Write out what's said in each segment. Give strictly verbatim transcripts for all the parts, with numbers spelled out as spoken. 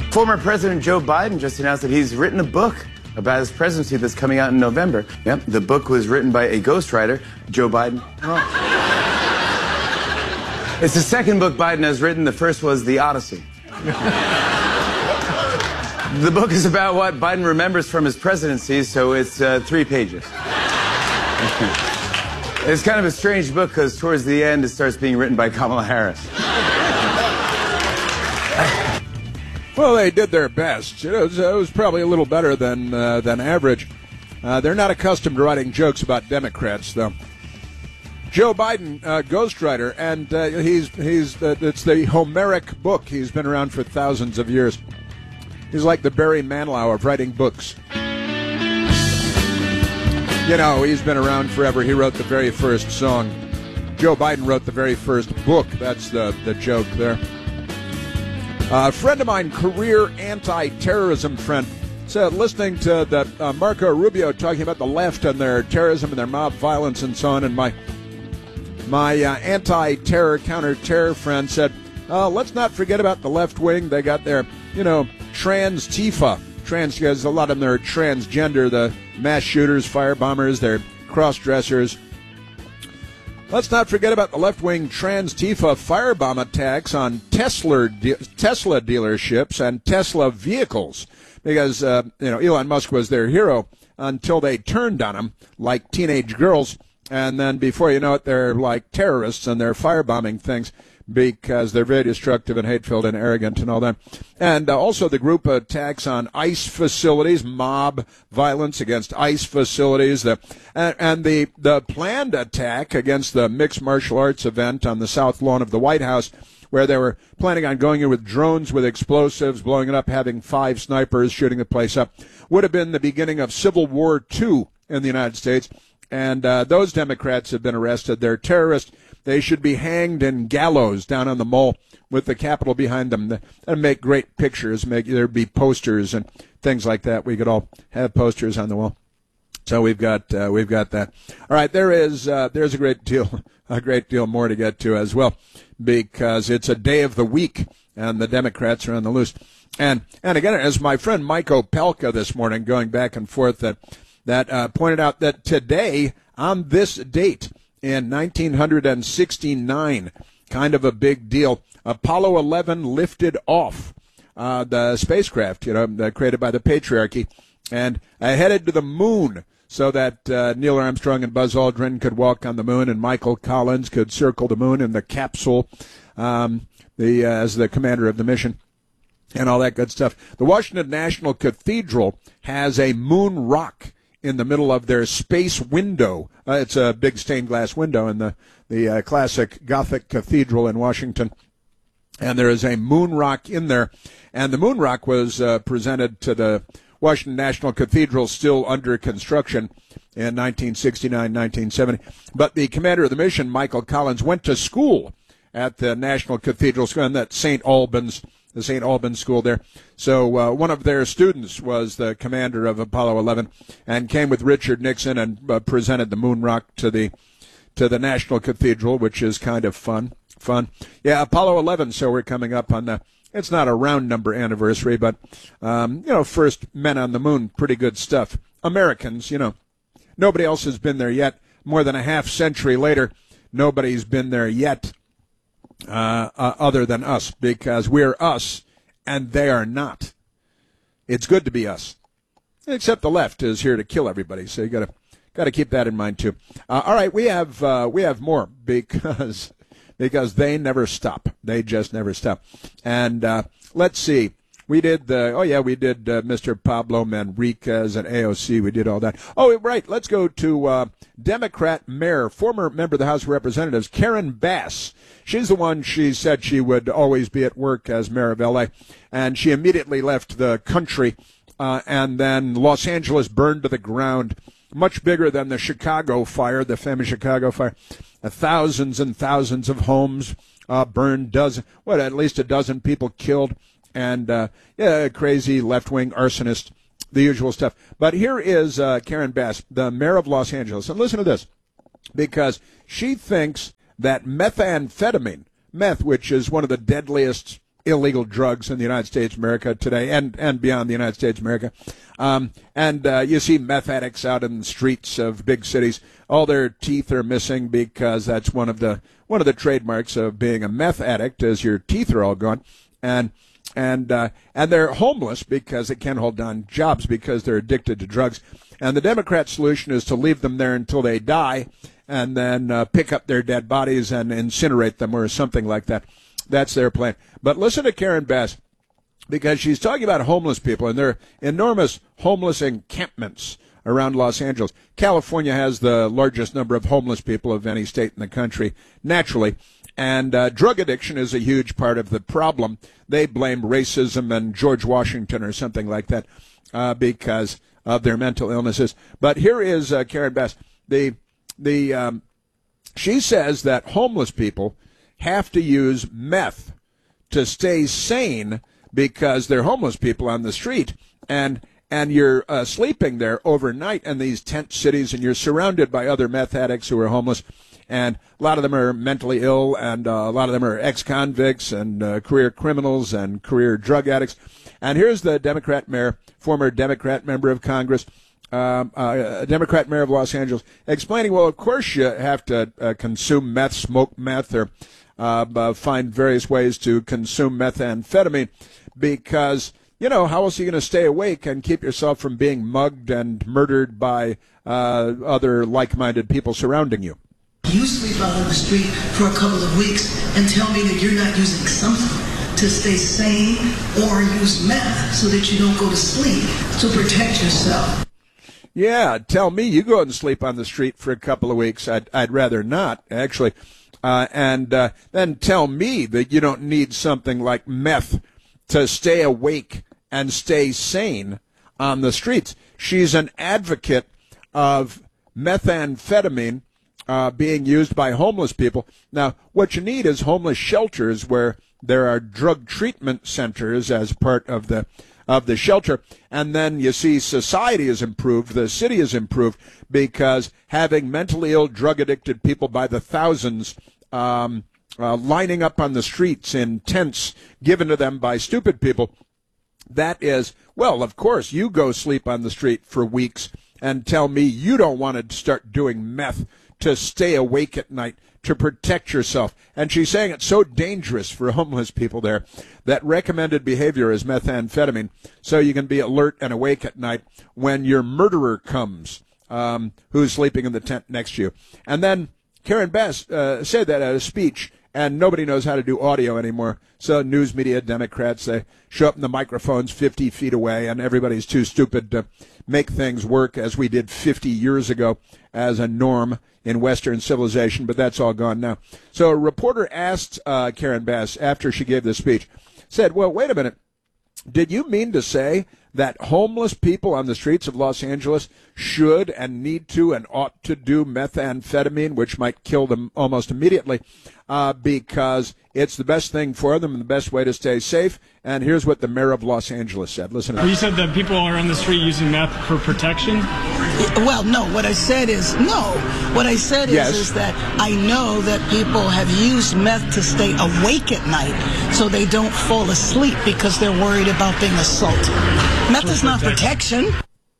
Former President Joe Biden just announced that he's written a book about his presidency that's coming out in November. Yep, the book was written by a ghostwriter, Joe Biden. Oh. It's the second book Biden has written. The first was The Odyssey. The book is about what Biden remembers from his presidency, so it's uh, three pages. It's kind of a strange book because towards the end it starts being written by Kamala Harris. Well, they did their best. It was, it was probably a little better than uh, than average. Uh, they're not accustomed to writing jokes about Democrats, though. Joe Biden, uh, ghostwriter, and uh, he's he's uh, it's the Homeric book. He's been around for thousands of years. He's like the Barry Manilow of writing books. You know, he's been around forever. He wrote the very first song. Joe Biden wrote the very first book. That's the, the joke there. Uh, a friend of mine, career anti-terrorism friend, said listening to the, uh, Marco Rubio talking about the left and their terrorism and their mob violence and so on, and my my uh, anti-terror, counter-terror friend said, uh, let's not forget about the left wing. They got their, you know, trans-Tifa. Trans, because a lot of them are transgender, the mass shooters, fire bombers, they're cross-dressers. Let's not forget about the left-wing trans-Tifa firebomb attacks on Tesla de- Tesla dealerships and Tesla vehicles, because uh, you know Elon Musk was their hero until they turned on him like teenage girls, and then before you know it, they're like terrorists and they're firebombing things because they're very destructive and hate-filled and arrogant and all that. And uh, also the group attacks on ICE facilities, mob violence against ICE facilities, the, and, and the, the planned attack against the mixed martial arts event on the south lawn of the White House, where they were planning on going in with drones with explosives, blowing it up, having five snipers shooting the place up, would have been the beginning of Civil War Two in the United States. And uh, those Democrats have been arrested. They're terrorists. They should be hanged in gallows down on the mall with the Capitol behind them. And make great pictures. Make there'd be posters and things like that. We could all have posters on the wall. So we've got uh, we've got that. All right, there is uh, there's a great deal a great deal more to get to as well, because it's a day of the week and the Democrats are on the loose. And and again, as my friend Mike Opelka this morning, going back and forth, that that uh, pointed out that today on this date in nineteen sixty-nine, kind of a big deal, Apollo eleven lifted off uh, the spacecraft, you know, created by the patriarchy, and uh, headed to the moon so that uh, Neil Armstrong and Buzz Aldrin could walk on the moon and Michael Collins could circle the moon in the capsule um, the uh, as the commander of the mission and all that good stuff. The Washington National Cathedral has a moon rock in the middle of their space window. Uh, it's a big stained glass window in the, the uh, classic Gothic cathedral in Washington. And there is a moon rock in there. And the moon rock was uh, presented to the Washington National Cathedral, still under construction, in nineteen sixty-nine, nineteen seventy. But the commander of the mission, Michael Collins, went to school at the National Cathedral School, and that Saint Albans, the Saint Albans School there. So uh, one of their students was the commander of Apollo eleven, and came with Richard Nixon and uh, presented the moon rock to the to the National Cathedral, which is kind of fun. Fun, yeah. Apollo eleven. So we're coming up on the. It's not a round number anniversary, but um, you know, first men on the moon, pretty good stuff. Americans, you know, nobody else has been there yet. More than a half century later, nobody's been there yet. Uh, uh, other than us, because we're us and they are not. It's good to be us, except the left is here to kill everybody. So you got to got to keep that in mind too. Uh, all right, we have uh, we have more because because they never stop. They just never stop. And uh, let's see. We did the, oh yeah, we did uh, Mister Pablo Manriquez and A O C. We did all that. Oh, right. Let's go to uh, Democrat mayor, former member of the House of Representatives, Karen Bass. She's the one, she said she would always be at work as mayor of L A. And she immediately left the country. Uh, and then Los Angeles burned to the ground, much bigger than the Chicago fire, the famous Chicago fire. Uh, thousands and thousands of homes uh, burned, dozen, what, at least a dozen people killed. And, uh, yeah, crazy left-wing arsonist, the usual stuff. But here is uh, Karen Bass, the mayor of Los Angeles. And listen to this, because she thinks that methamphetamine, meth, which is one of the deadliest illegal drugs in the United States of America today and, and beyond the United States of America. Um, and uh, you see meth addicts out in the streets of big cities. All their teeth are missing because that's one of the one of the trademarks of being a meth addict, is your teeth are all gone. And and uh, and they're homeless because they can't hold down jobs because they're addicted to drugs. And the Democrat solution is to leave them there until they die, and then uh, pick up their dead bodies and incinerate them or something like that. That's their plan. But listen to Karen Bass, because she's talking about homeless people, and there are enormous homeless encampments around Los Angeles. California has the largest number of homeless people of any state in the country, naturally. And uh, drug addiction is a huge part of the problem. They blame racism and George Washington or something like that uh, because of their mental illnesses. But here is uh, Karen Bass. The the um, she says that homeless people have to use meth to stay sane because they're homeless people on the street, and and you're uh, sleeping there overnight in these tent cities, and you're surrounded by other meth addicts who are homeless. And a lot of them are mentally ill, and uh, a lot of them are ex-convicts and uh, career criminals and career drug addicts. And here's the Democrat mayor, former Democrat member of Congress, um, uh, Democrat mayor of Los Angeles, explaining, well, of course you have to uh, consume meth, smoke meth, or uh, uh, find various ways to consume methamphetamine because, you know, how else are you going to stay awake and keep yourself from being mugged and murdered by uh, other like-minded people surrounding you? You sleep out on the street for a couple of weeks and tell me that you're not using something to stay sane, or use meth so that you don't go to sleep to protect yourself. Yeah, tell me you go and sleep on the street for a couple of weeks. I'd, I'd rather not, actually. Uh, and uh, then tell me that you don't need something like meth to stay awake and stay sane on the streets. She's an advocate of methamphetamine Uh, being used by homeless people. Now, what you need is homeless shelters where there are drug treatment centers as part of the of the shelter, and then you see society has improved, the city has improved, because having mentally ill, drug-addicted people by the thousands um, uh, lining up on the streets in tents given to them by stupid people, that is, well, of course, you go sleep on the street for weeks and tell me you don't want to start doing meth to stay awake at night, to protect yourself. And she's saying it's so dangerous for homeless people there that recommended behavior is methamphetamine, so you can be alert and awake at night when your murderer comes, um, who's sleeping in the tent next to you. And then Karen Bass uh, said that at a speech, and nobody knows how to do audio anymore. So news media, Democrats, they show up in the microphones fifty feet away, and everybody's too stupid to make things work as we did fifty years ago as a norm in Western civilization, but that's all gone now. So a reporter asked uh, Karen Bass after she gave the speech, said, well, wait a minute, did you mean to say that homeless people on the streets of Los Angeles should and need to and ought to do methamphetamine, which might kill them almost immediately, uh, because it's the best thing for them and the best way to stay safe? And here's what the mayor of Los Angeles said. Listen to You said that people are on the street using meth for protection? Well, no. What I said is, no. What I said is, Yes. is that I know that people have used meth to stay awake at night so they don't fall asleep because they're worried about being assaulted. Meth is not protection.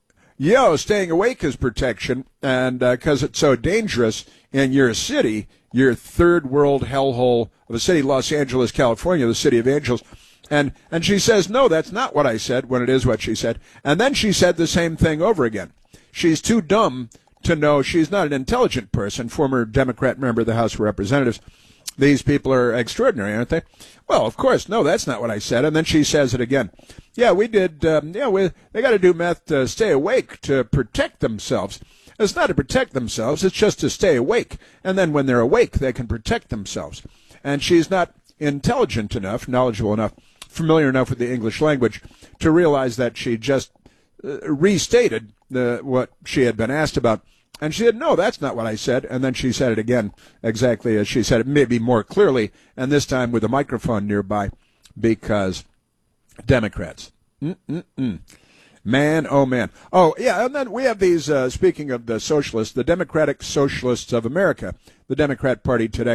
Yo, staying awake is protection, and because uh, it's so dangerous in your city, your third world hellhole of a city, Los Angeles, California, the city of angels. And and she says, no, that's not what I said, when it is what she said. And then she said the same thing over again. She's too dumb to know. She's not an intelligent person, former Democrat member of the House of Representatives. These people are extraordinary, aren't they? Well, of course, no, that's not what I said. And then she says it again. Yeah, we did, um, yeah, we, they got to do meth to stay awake, to protect themselves. It's not to protect themselves, it's just to stay awake. And then when they're awake, they can protect themselves. And she's not intelligent enough, knowledgeable enough, familiar enough with the English language to realize that she just uh, restated the, what she had been asked about. And she said, no, that's not what I said. And then she said it again, exactly as she said it, maybe more clearly, and this time with a microphone nearby, because Democrats. Mm-mm-mm. Man, oh, man. Oh, yeah, and then we have these, uh, speaking of the socialists, the Democratic Socialists of America, the Democrat Party today.